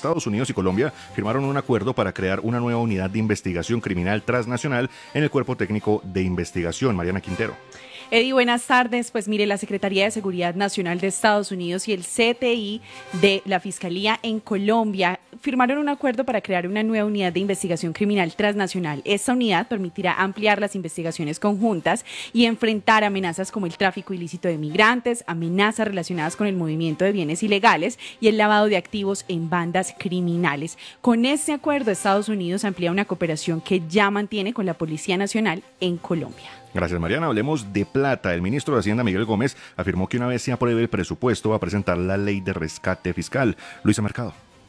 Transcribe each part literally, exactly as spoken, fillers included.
Estados Unidos y Colombia firmaron un acuerdo para crear una nueva unidad de investigación criminal transnacional en el Cuerpo Técnico de Investigación. Mariana Quintero. Eddie, buenas tardes. Pues mire, la Secretaría de Seguridad Nacional de Estados Unidos y el C T I de la Fiscalía en Colombia firmaron un acuerdo para crear una nueva unidad de investigación criminal transnacional. Esta unidad permitirá ampliar las investigaciones conjuntas y enfrentar amenazas como el tráfico ilícito de migrantes, amenazas relacionadas con el movimiento de bienes ilegales y el lavado de activos en bandas criminales. Con este acuerdo, Estados Unidos amplía una cooperación que ya mantiene con la Policía Nacional en Colombia. Gracias, Mariana. Hablemos de plata. El ministro de Hacienda, Miguel Gómez, afirmó que una vez se apruebe el presupuesto va a presentar la ley de rescate fiscal. Luisa Mercado.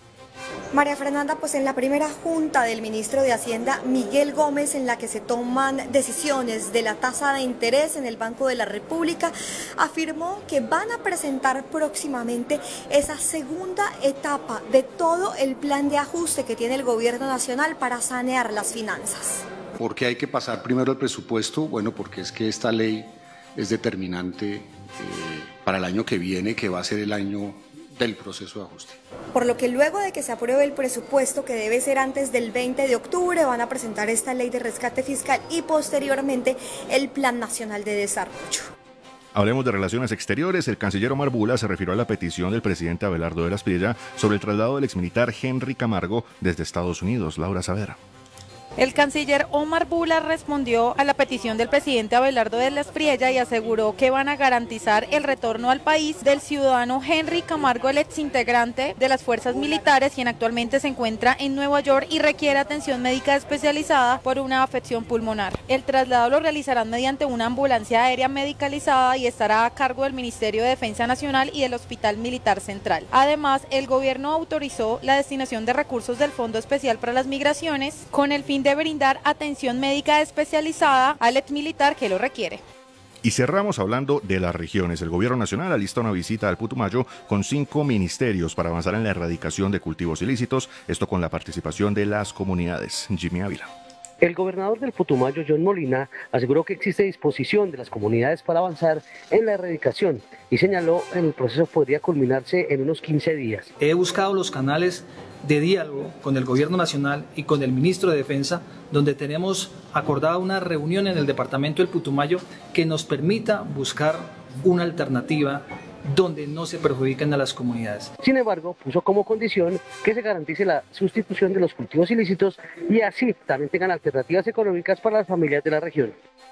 María Fernanda, pues en la primera junta del ministro de Hacienda, Miguel Gómez, en la que se toman decisiones de la tasa de interés en el Banco de la República, afirmó que van a presentar próximamente esa segunda etapa de todo el plan de ajuste que tiene el gobierno nacional para sanear las finanzas. ¿Por qué hay que pasar primero el presupuesto? Bueno, porque es que esta ley es determinante eh, para el año que viene, que va a ser el año del proceso de ajuste. Por lo que luego de que se apruebe el presupuesto, que debe ser antes del veinte de octubre, van a presentar esta ley de rescate fiscal y posteriormente el Plan Nacional de Desarrollo. Hablemos de relaciones exteriores. El canciller Omar Bula se refirió a la petición del presidente Abelardo de la Espriella sobre el traslado del exmilitar Henry Camargo desde Estados Unidos. Laura Saavedra. El canciller Omar Bula respondió a la petición del presidente Abelardo de la Espriella y aseguró que van a garantizar el retorno al país del ciudadano Henry Camargo, el exintegrante de las fuerzas militares, quien actualmente se encuentra en Nueva York y requiere atención médica especializada por una afección pulmonar. El traslado lo realizarán mediante una ambulancia aérea medicalizada y estará a cargo del Ministerio de Defensa Nacional y del Hospital Militar Central. Además, el gobierno autorizó la destinación de recursos del Fondo Especial para las Migraciones con el fin de de brindar atención médica especializada al exmilitar que lo requiere. Y cerramos hablando de las regiones. El gobierno nacional alista una visita al Putumayo con cinco ministerios para avanzar en la erradicación de cultivos ilícitos, esto con la participación de las comunidades. Jimmy Ávila. El gobernador del Putumayo, John Molina, aseguró que existe disposición de las comunidades para avanzar en la erradicación y señaló que el proceso podría culminarse en unos quince días. He buscado los canales de diálogo con el gobierno nacional y con el ministro de Defensa, donde tenemos acordada una reunión en el departamento del Putumayo que nos permita buscar una alternativa donde no se perjudiquen a las comunidades. Sin embargo, puso como condición que se garantice la sustitución de los cultivos ilícitos y así también tengan alternativas económicas para las familias de la región.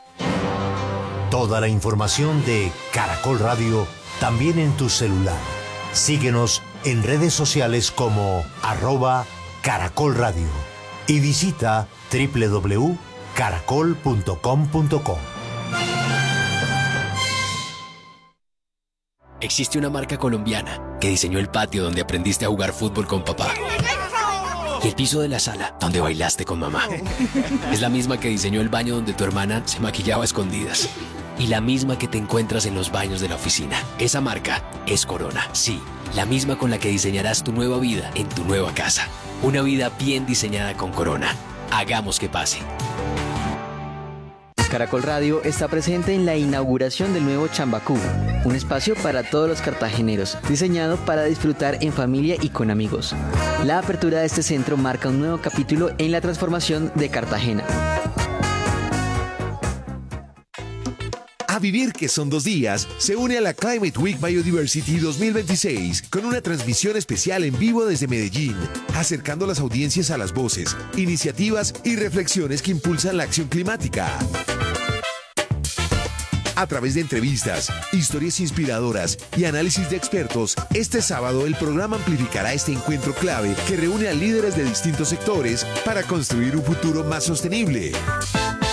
Toda la información de Caracol Radio también en tu celular. Síguenos en redes sociales como arroba Caracol Radio y visita doble u doble u doble u punto caracol punto com punto co. Existe una marca colombiana que diseñó el patio donde aprendiste a jugar fútbol con papá y el piso de la sala donde bailaste con mamá. Es la misma que diseñó el baño donde tu hermana se maquillaba a escondidas y la misma que te encuentras en los baños de la oficina. Esa marca es Corona, sí, la misma con la que diseñarás tu nueva vida en tu nueva casa. Una vida bien diseñada con Corona. Hagamos que pase. Caracol Radio está presente en la inauguración del nuevo Chambacú, un espacio para todos los cartageneros, diseñado para disfrutar en familia y con amigos. La apertura de este centro marca un nuevo capítulo en la transformación de Cartagena. A vivir que son dos días, se une a la Climate Week Biodiversity dos mil veintiséis con una transmisión especial en vivo desde Medellín, acercando las audiencias a las voces, iniciativas y reflexiones que impulsan la acción climática. A través de entrevistas, historias inspiradoras y análisis de expertos, este sábado el programa amplificará este encuentro clave que reúne a líderes de distintos sectores para construir un futuro más sostenible.